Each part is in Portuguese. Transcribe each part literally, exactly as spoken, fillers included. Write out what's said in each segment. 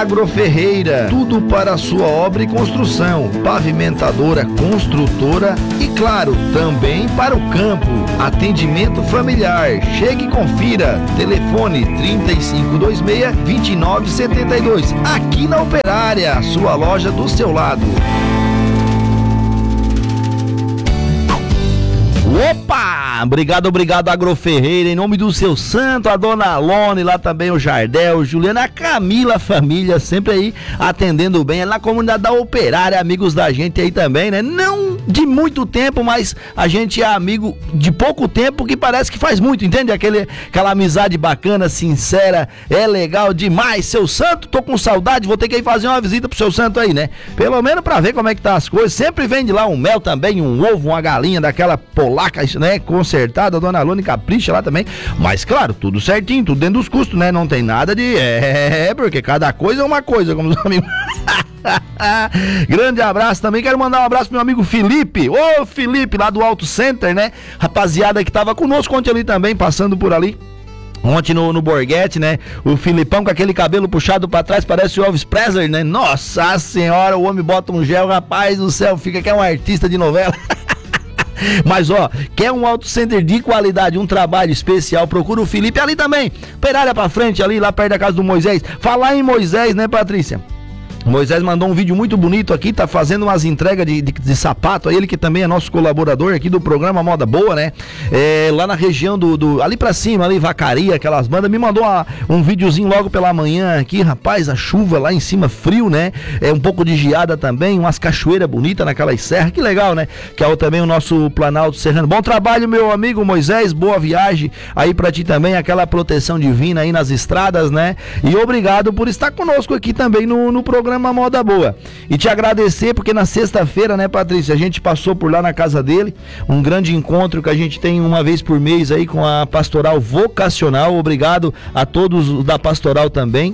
Agroferreira, tudo para a sua obra e construção, pavimentadora, construtora e, claro, também para o campo. Atendimento familiar. Chegue e confira. Telefone trinta e cinco vinte e seis, vinte e nove setenta e dois. Aqui na Operária, sua loja do seu lado. Opa! Obrigado, obrigado, Agroferreira. Em nome do seu santo, a dona Alone, lá também o Jardel, o Juliano, a Camila, a família, sempre aí atendendo bem. É na comunidade da Operária, amigos da gente aí também, né? Não de muito tempo, mas a gente é amigo de pouco tempo que parece que faz muito, entende? Aquele, aquela amizade bacana, sincera, é legal demais. Seu santo, tô com saudade, vou ter que ir fazer uma visita pro seu santo aí, né? Pelo menos pra ver como é que tá as coisas. Sempre vem de lá um mel também, um ovo, uma galinha daquela polaca, né? Consertada, a dona Alone capricha lá também. Mas claro, tudo certinho, tudo dentro dos custos, né? Não tem nada de... É, porque cada coisa é uma coisa, como os amigos... Grande abraço também, quero mandar um abraço pro meu amigo Felipe, ô Felipe, lá do Auto Center, né? Rapaziada que tava conosco ontem ali também, passando por ali. Ontem no, no Borghetti, né? O Filipão com aquele cabelo puxado pra trás, parece o Elvis Presley, né? Nossa senhora, o homem bota um gel, rapaz do céu, fica que é um artista de novela. Mas ó, quer um Auto Center de qualidade, um trabalho especial, procura o Felipe ali também, Operária pra frente ali, lá perto da casa do Moisés. Falar em Moisés, né, Patrícia? Moisés mandou um vídeo muito bonito aqui, tá fazendo umas entregas de, de, de sapato, ele que também é nosso colaborador aqui do programa Moda Boa, né? É, lá na região do, do, ali pra cima, ali, Vacaria, aquelas bandas, me mandou uma, um videozinho logo pela manhã aqui, rapaz, a chuva lá em cima, frio, né? É um pouco de geada também, umas cachoeiras bonitas naquelas serras, que legal, né? Que é o, também o nosso Planalto Serrano. Bom trabalho, meu amigo Moisés, boa viagem aí pra ti também, aquela proteção divina aí nas estradas, né? E obrigado por estar conosco aqui também no, no programa Programa Moda Boa. E te agradecer porque na sexta-feira, né, Patrícia, a gente passou por lá na casa dele, um grande encontro que a gente tem uma vez por mês aí com a Pastoral Vocacional. Obrigado a todos da Pastoral também,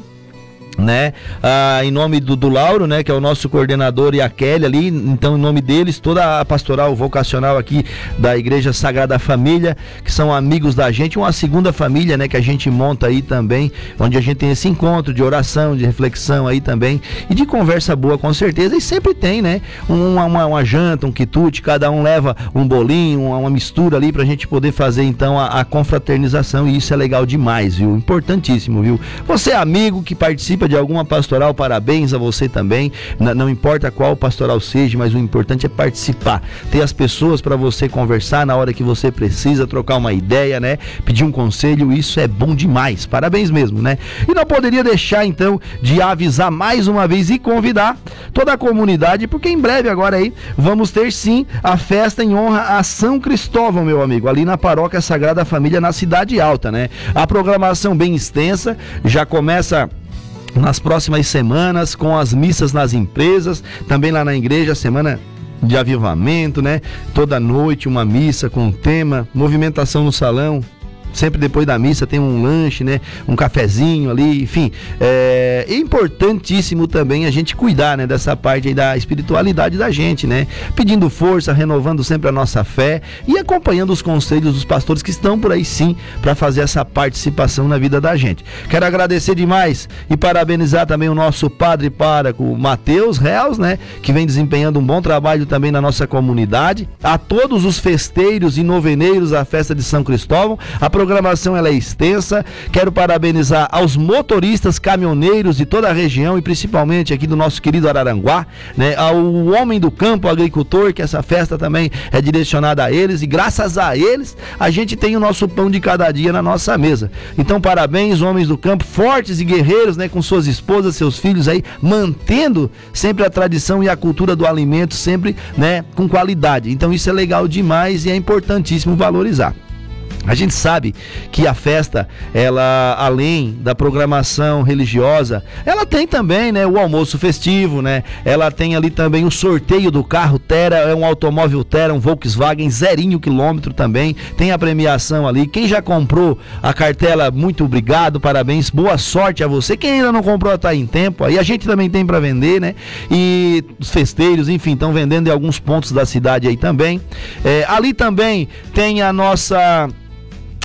né, ah, em nome do, do Lauro, né, que é o nosso coordenador, e a Kelly ali, então em nome deles, toda a pastoral vocacional aqui da Igreja Sagrada Família, que são amigos da gente, uma segunda família, né, que a gente monta aí também, onde a gente tem esse encontro de oração, de reflexão aí também, e de conversa boa com certeza, e sempre tem, né, uma, uma, uma janta, um quitute, cada um leva um bolinho, uma, uma mistura ali pra gente poder fazer então a, a confraternização, e isso é legal demais, viu, importantíssimo, viu, você é amigo que participa de alguma pastoral, parabéns a você também, N- não importa qual pastoral seja, mas o importante é participar, ter as pessoas para você conversar na hora que você precisa, trocar uma ideia, né, pedir um conselho, isso é bom demais, parabéns mesmo, né, e não poderia deixar então de avisar mais uma vez e convidar toda a comunidade, porque em breve agora aí vamos ter sim a festa em honra a São Cristóvão, meu amigo, ali na Paróquia Sagrada Família, na Cidade Alta, né, a programação bem extensa, já começa nas próximas semanas, com as missas nas empresas, também lá na igreja, semana de avivamento, né? Toda noite uma missa com um tema, movimentação no salão. Sempre depois da missa tem um lanche, né? Um cafezinho ali, enfim. É, é importantíssimo também a gente cuidar, né? Dessa parte aí da espiritualidade da gente, né? Pedindo força, renovando sempre a nossa fé e acompanhando os conselhos dos pastores que estão por aí sim, para fazer essa participação na vida da gente. Quero agradecer demais e parabenizar também o nosso padre pároco Mateus Reals, né? Que vem desempenhando um bom trabalho também na nossa comunidade. A todos os festeiros e noveneiros da festa de São Cristóvão. A programação ela é extensa, quero parabenizar aos motoristas, caminhoneiros de toda a região e principalmente aqui do nosso querido Araranguá, né, ao homem do campo, agricultor, que essa festa também é direcionada a eles e graças a eles a gente tem o nosso pão de cada dia na nossa mesa. Então parabéns, homens do campo, fortes e guerreiros, né, com suas esposas, seus filhos aí, mantendo sempre a tradição e a cultura do alimento sempre, né, com qualidade. Então isso é legal demais e é importantíssimo valorizar. A gente sabe que a festa, ela, além da programação religiosa, ela tem também, né, o almoço festivo, né? Ela tem ali também o sorteio do carro Tera, é um automóvel Tera, um Volkswagen zerinho quilômetro também. Tem a premiação ali. Quem já comprou a cartela, muito obrigado, parabéns, boa sorte a você. Quem ainda não comprou, tá em tempo. Aí a gente também tem para vender, né? E os festeiros, enfim, estão vendendo em alguns pontos da cidade aí também. É, ali também tem a nossa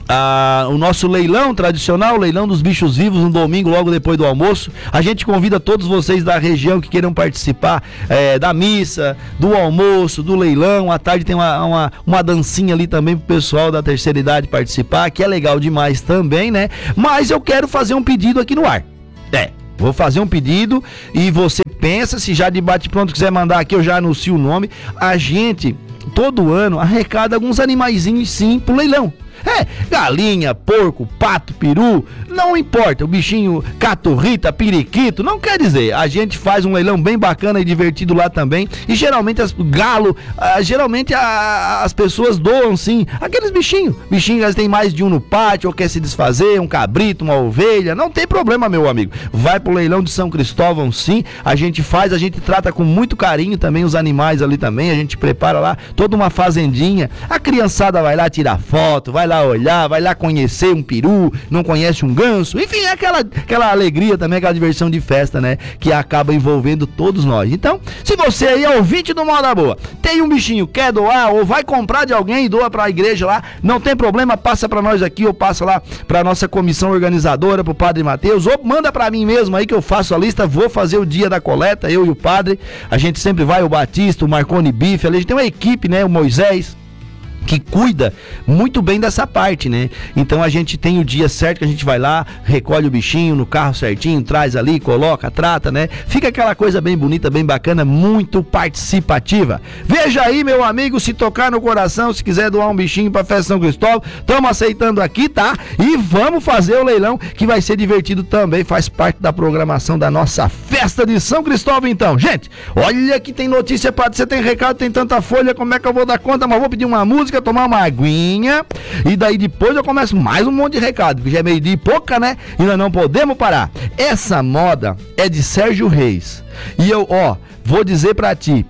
Ah, o nosso leilão tradicional, o leilão dos bichos vivos, no domingo, logo depois do almoço. A gente convida todos vocês da região que queiram participar é, da missa, do almoço, do leilão. À tarde tem uma, uma, uma dancinha ali também pro pessoal da terceira idade participar, que é legal demais também, né? Mas eu quero fazer um pedido aqui no ar. É, vou fazer um pedido e você pensa, se já de bate pronto quiser mandar aqui, eu já anuncio o nome. A gente, todo ano, arrecada alguns animaizinhos sim pro leilão. É, galinha, porco, pato, peru, não importa, o bichinho caturrita, periquito, não quer dizer, a gente faz um leilão bem bacana e divertido lá também, e geralmente, as, galo, ah, geralmente a, as pessoas doam sim, aqueles bichinhos, bichinhos que tem mais de um no pátio, ou quer se desfazer, um cabrito, uma ovelha, não tem problema, meu amigo, vai pro leilão de São Cristóvão sim, a gente faz, a gente trata com muito carinho também os animais ali também, a gente prepara lá toda uma fazendinha, a criançada vai lá tirar foto, vai lá olhar, vai lá conhecer um peru, não conhece um ganso, enfim, é aquela, aquela alegria também, aquela diversão de festa, né, que acaba envolvendo todos nós. Então, se você aí é ouvinte do Moda Boa, tem um bichinho, quer doar ou vai comprar de alguém e doa pra igreja lá, não tem problema, passa pra nós aqui ou passa lá pra nossa comissão organizadora, pro Padre Mateus, ou manda pra mim mesmo aí que eu faço a lista, vou fazer o dia da coleta, eu e o Padre, a gente sempre vai, o Batista, o Marconi Bife, a gente tem uma equipe, né, o Moisés, que cuida muito bem dessa parte, né? Então a gente tem o dia certo que a gente vai lá, recolhe o bichinho no carro certinho, traz ali, coloca, trata, né? Fica aquela coisa bem bonita, bem bacana, muito participativa. Veja aí, meu amigo, se tocar no coração, se quiser doar um bichinho pra Festa São Cristóvão, estamos aceitando aqui, tá? E vamos fazer o leilão, que vai ser divertido também, faz parte da programação da nossa Festa de São Cristóvão, então. Gente, olha que tem notícia pra você, tem recado, tem tanta folha, como é que eu vou dar conta? Mas vou pedir uma música, tomar uma aguinha, e daí depois eu começo mais um monte de recado, porque já é meio dia e pouca, né? E nós não podemos parar. Essa moda é de Sérgio Reis. E eu, ó, vou dizer pra ti,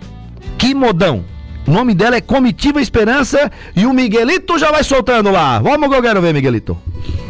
que modão. O nome dela é Comitiva Esperança e o Miguelito já vai soltando lá. Vamos que eu quero ver, Miguelito.